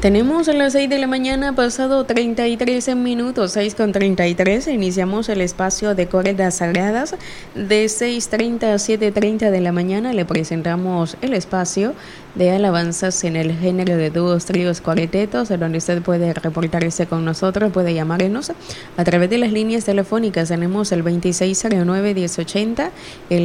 Tenemos a las 6 de la mañana, pasado 33 minutos, 6:33. Iniciamos el espacio de Cuerdas Sagradas. De 6:30 a 7:30 de la mañana le presentamos el espacio de alabanzas en el género de dúos, tríos, cuartetos, donde usted puede reportarse con nosotros, puede llamarnos a través de las líneas telefónicas. Tenemos el 2609-1080, el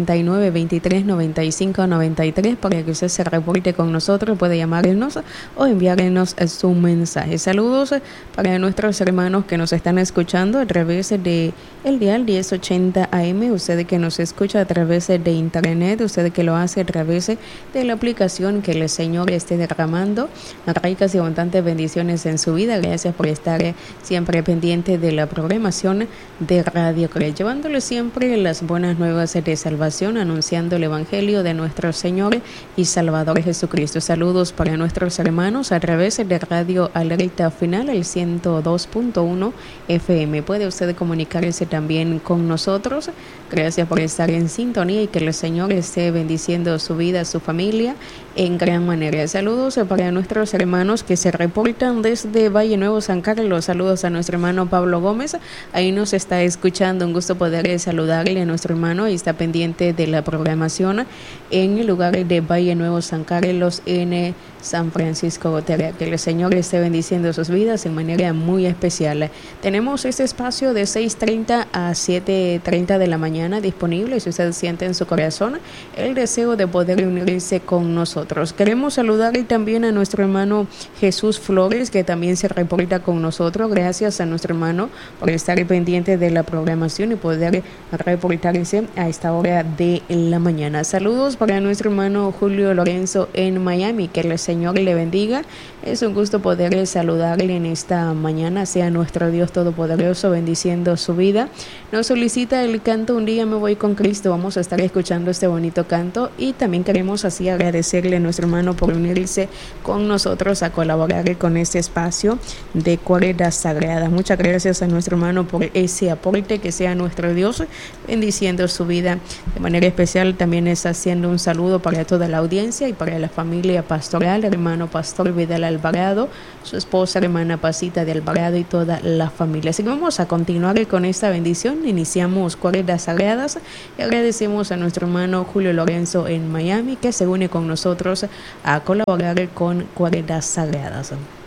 7923-9593, para que usted se reporte con nosotros, puede llamarnos o enviarnos su mensaje. Saludos para nuestros hermanos que nos están escuchando a través de el dial 1080 AM, usted que nos escucha a través de internet, usted que lo hace a través de la aplicación, que el Señor esté derramando ricas y abundantes bendiciones en su vida. Gracias por estar siempre pendiente de la programación de Radio Cre, llevándole siempre las buenas nuevas de salvación, anunciando el Evangelio de nuestro Señor y Salvador Jesucristo. Saludos para nuestros hermanos a través de Radio Alerta Final, el 102.1 FM. Puede usted comunicarse también con nosotros. Gracias por estar en sintonía y que el Señor esté bendiciendo su vida, su familia en gran manera. Saludos para nuestros hermanos que se reportan desde Valle Nuevo, San Carlos. Saludos a nuestro hermano Pablo Gómez, ahí nos está escuchando. Un gusto poder saludarle a nuestro hermano y está pendiente de la programación en el lugar de Valle Nuevo, San Carlos, en San Francisco Gotera. Que el Señor esté bendiciendo sus vidas en manera muy especial. Tenemos este espacio de 6:30 a 7:30 de la mañana disponible. Si usted siente en su corazón el deseo de poder unirse con nosotros, queremos saludar también a nuestro hermano Jesús Flores, que también se reporta con nosotros. Gracias a nuestro hermano por estar pendiente de la programación y poder reportarse a esta hora de la mañana. Saludos para nuestro hermano Julio Lorenzo en Miami. Que el Señor le bendiga. Es un gusto poder saludarle en esta mañana. Sea nuestro Dios Todopoderoso bendiciendo su vida. Nos solicita el canto Un día me voy con Cristo. Vamos a estar escuchando este bonito canto y también queremos así agradecerle a nuestro hermano por unirse con nosotros a colaborar con este espacio de Cuerdas Sagradas. Muchas gracias a nuestro hermano por ese aporte. Que sea nuestro Dios bendiciendo su vida de manera especial. También está haciendo un saludo para toda la audiencia y para la familia pastoral, hermano Pastor Vidal Alvarado, su esposa hermana Pasita de Alvarado y toda la familia. Así que vamos a continuar con esta bendición. Iniciamos Cuerdas Sagradas y agradecemos a nuestro hermano Julio Lorenzo en Miami, que se une con nosotros a colaborar con Cuerdas Sagradas.